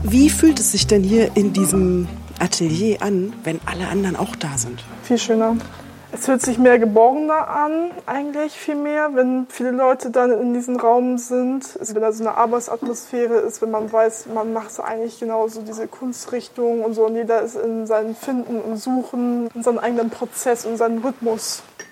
Wie fühlt es sich denn hier in diesem Atelier an, wenn alle anderen auch da sind? Viel schöner. Es fühlt sich mehr geborgener an, eigentlich viel mehr, wenn viele Leute dann in diesem Raum sind. Wenn da so eine Arbeitsatmosphäre ist, wenn man weiß, man macht so eigentlich genauso diese Kunstrichtung und so. Und jeder ist in seinem Finden und Suchen, in seinem eigenen Prozess und seinem Rhythmus.